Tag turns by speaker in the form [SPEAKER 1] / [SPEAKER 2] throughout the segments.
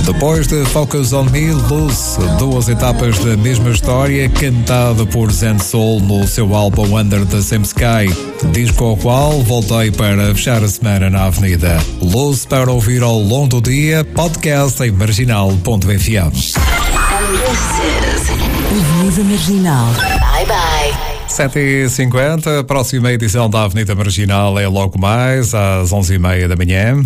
[SPEAKER 1] Depois de Focus on Me, Luz, duas etapas da mesma história, cantada por Zen Soul no seu álbum Under the Same Sky, disco ao qual voltei para fechar a semana na Avenida. Luz para ouvir ao longo do dia, podcast em marginal.fm.
[SPEAKER 2] Avenida Marginal.
[SPEAKER 3] Bye bye.
[SPEAKER 1] 7h50, próxima edição da Avenida Marginal é logo mais às 11h30 da manhã.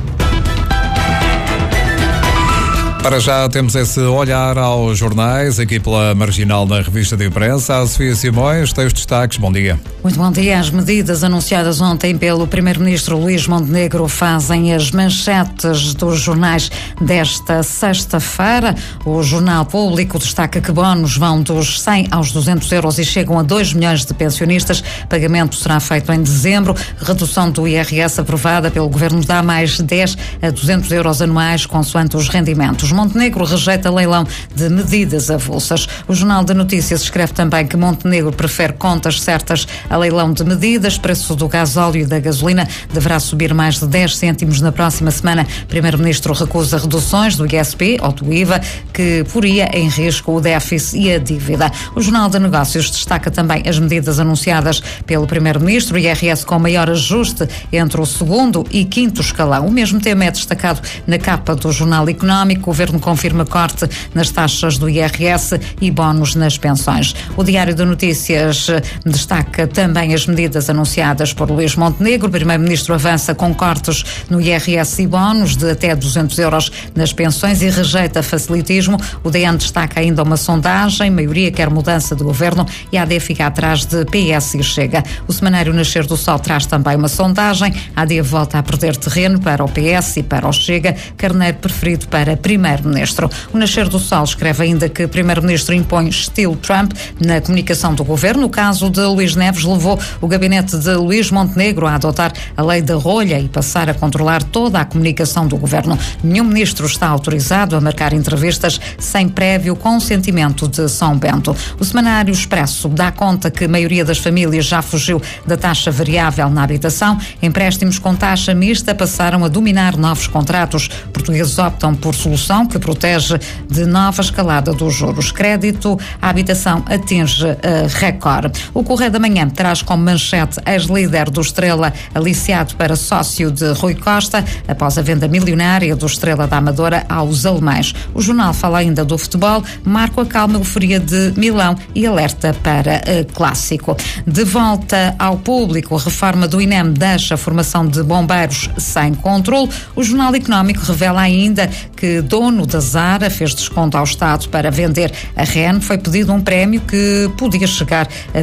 [SPEAKER 1] Para já temos esse olhar aos jornais, aqui pela Marginal na revista de imprensa. A Sofia Simões, tem os destaques. Bom dia.
[SPEAKER 4] Muito bom dia. As medidas anunciadas ontem pelo Primeiro-Ministro Luís Montenegro fazem as manchetes dos jornais desta sexta-feira. O Jornal Público destaca que bónus vão dos 100 aos 200 euros e chegam a 2 milhões de pensionistas. Pagamento será feito em dezembro. Redução do IRS aprovada pelo Governo dá mais 10 a 200 euros anuais, consoante os rendimentos. Montenegro rejeita leilão de medidas avulsas. O Jornal de Notícias escreve também que Montenegro prefere contas certas a leilão de medidas. Preço do gasóleo e da gasolina deverá subir mais de 10 cêntimos na próxima semana. Primeiro-Ministro recusa reduções do ISP ou do IVA, que poria em risco o déficit e a dívida. O Jornal de Negócios destaca também as medidas anunciadas pelo Primeiro-Ministro, IRS com maior ajuste entre o segundo e quinto escalão. O mesmo tema é destacado na capa do Jornal Económico. O Governo confirma corte nas taxas do IRS e bónus nas pensões. O Diário de Notícias destaca também as medidas anunciadas por Luís Montenegro. O Primeiro-Ministro avança com cortes no IRS e bónus de até 200 euros nas pensões e rejeita facilitismo. O DN destaca ainda uma sondagem. Maioria quer mudança de governo e a AD fica atrás de PS e Chega. O semanário Nascer do Sol traz também uma sondagem. A AD volta a perder terreno para o PS e para o Chega. Carneiro preferido para Primeiro-Ministro. O Nascer do Sol escreve ainda que o Primeiro-Ministro impõe estilo Trump na comunicação do governo. O caso de Luís Neves levou o gabinete de Luís Montenegro a adotar a lei da rolha e passar a controlar toda a comunicação do governo. Nenhum ministro está autorizado a marcar entrevistas sem prévio consentimento de São Bento. O Semanário Expresso dá conta que a maioria das famílias já fugiu da taxa variável na habitação. Empréstimos com taxa mista passaram a dominar novos contratos. Portugueses optam por solução que protege de nova escalada dos juros. Crédito à habitação atinge recorde. O Correio da Manhã traz como manchete ex-líder do Estrela aliciado para sócio de Rui Costa após a venda milionária do Estrela da Amadora aos alemães. O jornal fala ainda do futebol. Marco acalma a euforia de Milão e alerta para clássico. De volta ao público, a reforma do INEM deixa a formação de bombeiros sem controle. O Jornal Económico revela ainda que dono da Zara fez desconto ao Estado para vender a REN. Foi pedido um prémio que podia chegar a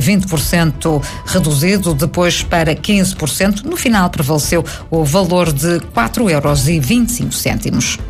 [SPEAKER 4] 20% reduzido, depois para 15%. No final prevaleceu o valor de 4,25 euros.